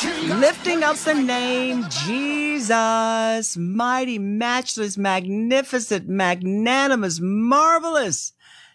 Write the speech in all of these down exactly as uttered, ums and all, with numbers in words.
Lifting up the name Jesus, mighty, matchless, magnificent, magnanimous, marvelous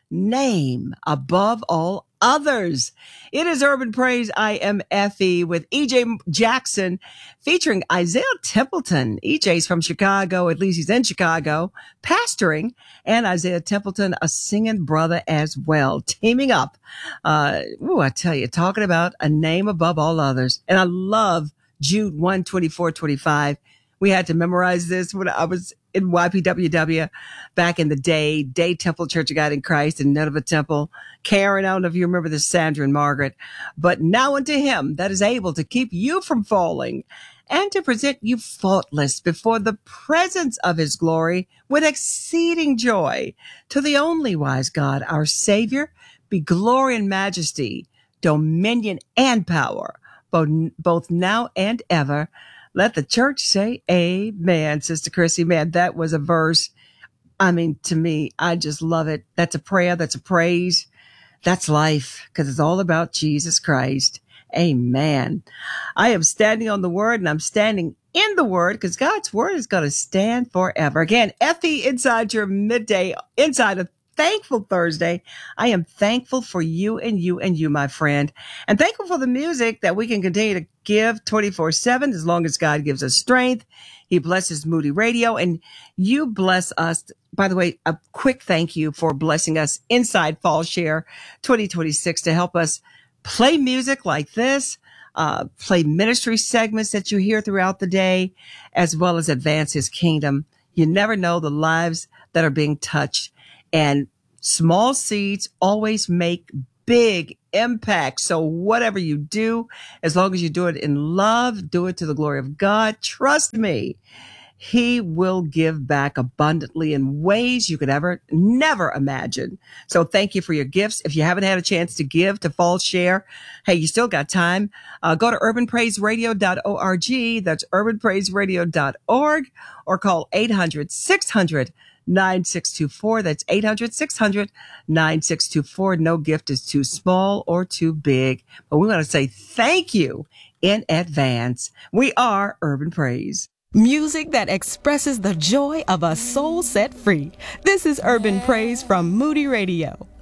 name above all others. It is Urban Praise. I am Effie with E J Jackson featuring Isaiah Templeton. E J's from Chicago, at least he's in Chicago, pastoring, and Isaiah Templeton, a singing brother as well, teaming up. Uh, ooh, I tell you, talking about a name above all others. And I love Jude one, twenty-four, twenty-five. We had to memorize this when I was in Y P W W back in the day, Day Temple Church of God in Christ in Nineveh Temple. Karen, I don't know if you remember this, Sandra and Margaret. But now unto him that is able to keep you from falling and to present you faultless before the presence of his glory with exceeding joy. To the only wise God, our Savior, be glory and majesty, dominion and power, both, both now and ever. Let the church say amen, Sister Chrissy. Man, that was a verse. I mean, to me, I just love it. That's a prayer. That's a praise. That's life, because it's all about Jesus Christ. Amen. I am standing on the word, and I'm standing in the word because God's word is going to stand forever. Again, Effie inside your midday, inside of Thankful Thursday. I am thankful for you and you and you, my friend, and thankful for the music that we can continue to give twenty-four seven as long as God gives us strength. He blesses Moody Radio, and you bless us. By the way, a quick thank you for blessing us inside Fall Share twenty twenty-six to help us play music like this, uh, play ministry segments that you hear throughout the day, as well as advance his kingdom. You never know the lives that are being touched. And small seeds always make big impact. So whatever you do, as long as you do it in love, do it to the glory of God, trust me, he will give back abundantly in ways you could ever, never imagine. So thank you for your gifts. If you haven't had a chance to give to Fall Share, hey, you still got time. Uh, go to urban praise radio dot org. That's urban praise radio dot org, or call eight hundred, six hundred, nine six two four. That's eight hundred, six hundred, nine six two four. No gift is too small or too big, but we want to say thank you in advance. We are Urban Praise. Music that expresses the joy of a soul set free. This is Urban Praise from Moody Radio.